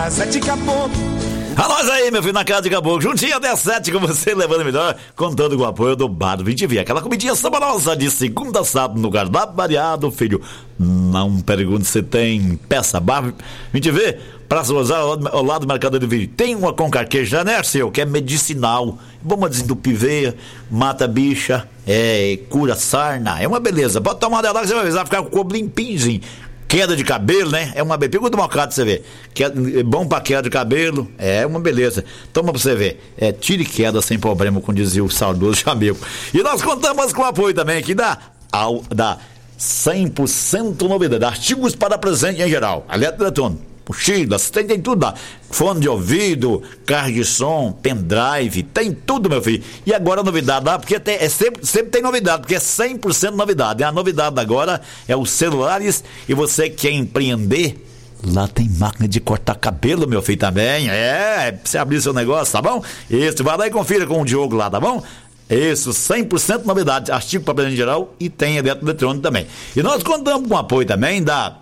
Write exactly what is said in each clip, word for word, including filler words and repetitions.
Sete Caboclo. A nós aí, meu filho, na casa de Caboclo, juntinho até sete com você, levando melhor, contando com o apoio do Bar do vinte e Via. Aquela comidinha saborosa de segunda a sábado no cardápio variado, filho. Não pergunte se tem peça. Bar vinte V, Praça Rosal, ao lado do Mercado de Vídeo. Tem uma com carqueja, né, seu, que é medicinal. Vamos desentupir veia, mata bicha, é, cura sarna, é uma beleza. Pode tomar dela que você vai ver, vai ficar com o corpo limpinho. Queda de cabelo, né? É uma beleza. Pergunta do Mocado pra você ver. É bom pra queda de cabelo, é uma beleza. Toma pra você ver. É, tire queda sem problema, como dizia o saudoso Chamego. E nós contamos com o apoio também aqui da, ao, da cem por cento novidade. Artigos para presente em geral. Eletroeletrônico, mochila, tem, tem tudo lá. Fone de ouvido, carro de som, pendrive, tem tudo, meu filho. E agora a novidade lá, porque tem, é sempre, sempre tem novidade, porque é cem por cento novidade. A novidade agora é os celulares. E você quer empreender? Lá tem máquina de cortar cabelo, meu filho, também. É, pra você abrir seu negócio, tá bom? Isso, vai lá e confira com o Diogo lá, tá bom? Isso, cem por cento novidade. Artigo para presente em geral e tem eletroeletrônico também. E nós contamos com o apoio também da...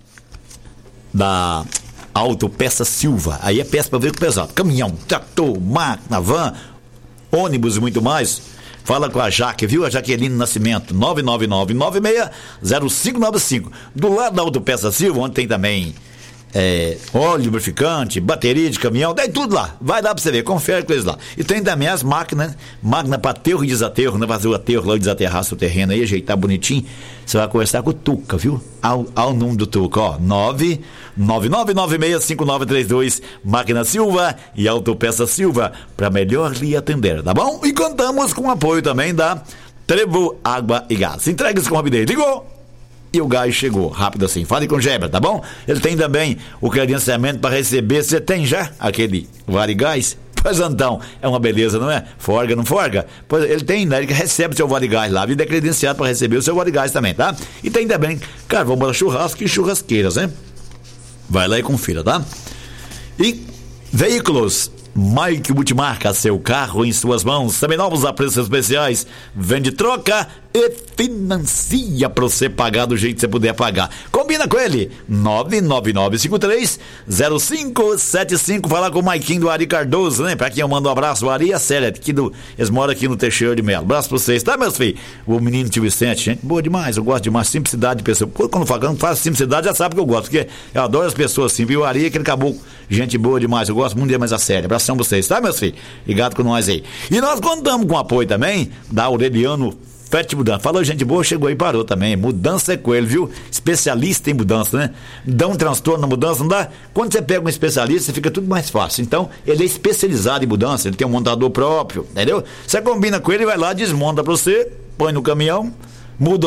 da Autopeça Silva. Aí é peça para veículo pesado, caminhão, trator, máquina, van, ônibus e muito mais. Fala com a Jaque, viu? A Jaqueline Nascimento, nove nove nove, nove seis zero cinco nove cinco. Do lado da Autopeça Silva, onde tem também é, óleo lubrificante, bateria de caminhão, tem tudo lá. Vai lá pra você ver, confere com eles lá. E tem também as máquinas, máquina para aterro e desaterro, né? Fazer o aterro lá e desaterrar seu terreno aí, ajeitar bonitinho. Você vai conversar com o Tuca, viu? Ao, ao número do Tuca, ó, nove nove nove nove seis cinco nove três dois, Máquina Silva e Autopeça Silva, para melhor lhe atender, tá bom? E contamos com o apoio também da Trevo Água e Gás. Entregue-se com rapidez. Ligou e o gás chegou, rápido assim. Fale com o Gebra, tá bom? Ele tem também o credenciamento para receber. Você tem já aquele Vale Gás? Pois então, é uma beleza, não é? Forga, não forga? Pois ele tem, né? Ele recebe o seu Vale Gás lá, vida é credenciado para receber o seu Vale Gás também, tá? E tem também carvão para churrasco e churrasqueiras, né? Vai lá e confira, tá? E veículos Mike Multimarca, seu carro em suas mãos, também novos a preços especiais, vende, troca e financia pra você pagar do jeito que você puder pagar. Combina com ele, nove nove nove cinco três zero cinco sete cinco. Fala com o Maiquinho do Ari Cardoso, né? Pra quem eu mando um abraço, o Ari e a Célia, que do, eles moram aqui no Teixeira de Melo. Abraço pra vocês, tá, meus filhos? O menino Tio Vicente, gente boa demais, eu gosto demais, simplicidade de pessoa. Quando falo, faz simplicidade, já sabe que eu gosto, porque eu adoro as pessoas assim, viu? O Ari é aquele caboclo, gente boa demais, eu gosto muito dele, mas a Célia. Abração pra vocês, tá, meus filhos? Ligado com nós aí. E nós contamos com o apoio também da Aureliano Fete Mudança. Falou gente boa, chegou e parou também. Mudança é com ele, viu? Especialista em mudança, né? Dá um transtorno na mudança, não dá? Quando você pega um especialista, fica tudo mais fácil. Então, ele é especializado em mudança, ele tem um montador próprio, entendeu? Você combina com ele, vai lá, desmonta pra você, põe no caminhão, muda